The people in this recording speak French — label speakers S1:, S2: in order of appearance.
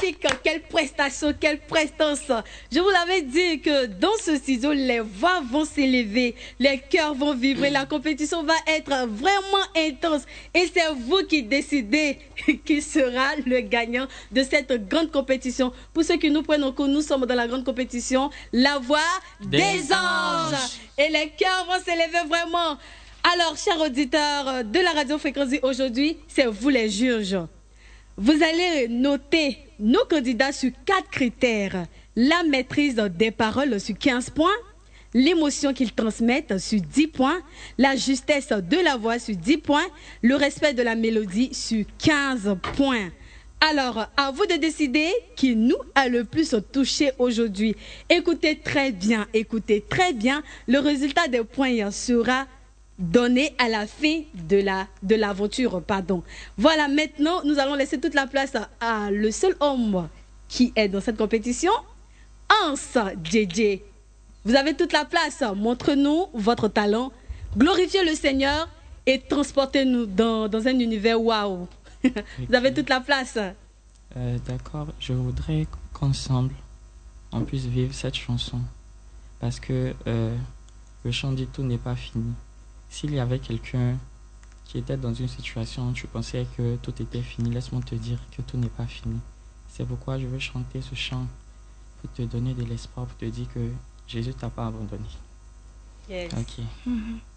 S1: magnifique, quelle prestation, quelle prestance. Je vous l'avais dit que dans ce studio, les voix vont s'élever, les cœurs vont vibrer, la compétition va être vraiment intense. Et c'est vous qui décidez qui sera le gagnant de cette grande compétition. Pour ceux qui nous prennent en cours, nous sommes dans la grande compétition, la voix des anges. Et les cœurs vont s'élever vraiment. Alors, chers auditeurs de la Radio Fréquency, aujourd'hui, c'est vous les juges. Vous allez noter nos candidats sur 4 critères. La maîtrise des paroles sur 15 points, l'émotion qu'ils transmettent sur 10 points, la justesse de la voix sur 10 points, le respect de la mélodie sur 15 points. Alors, à vous de décider qui nous a le plus touché aujourd'hui. Écoutez très bien. Le résultat des points sera donné à la fin de l'aventure. Voilà, maintenant, nous allons laisser toute la place à le seul homme qui est dans cette compétition, Hans JJ. Vous avez toute la place. Montre-nous votre talent. Glorifiez le Seigneur et transportez-nous dans un univers waouh. Vous avez toute la place.
S2: D'accord, je voudrais qu'ensemble, on puisse vivre cette chanson. Parce que le chant dit tout n'est pas fini. S'il y avait quelqu'un qui était dans une situation où tu pensais que tout était fini, laisse-moi te dire que tout n'est pas fini. C'est pourquoi je veux chanter ce chant pour te donner de l'espoir, pour te dire que Jésus t'a pas abandonné.
S1: Yes.
S2: Ok.